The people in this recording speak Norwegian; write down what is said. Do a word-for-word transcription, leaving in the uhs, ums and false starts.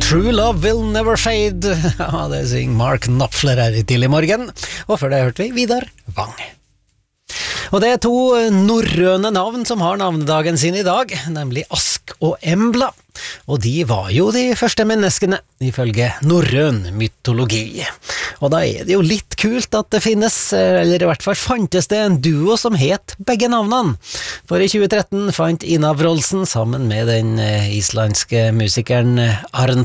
True Love Will Never Fade. Ja, det synger Mark Knopfler her til i morgen. Og før det hørte vi Vidar Vang. Og det er to norrøne navn som har navnedagen sin i dag, nemlig Ask og Embla. Og de var jo de første menneskene, ifølge norrøn mytologi. Og da er det jo litt kult at det finnes, eller i hvert fall fantes det en duo som het begge navnene. For i tjue tretten fant Ina Wroldsen sammen med den islandske musikeren Arn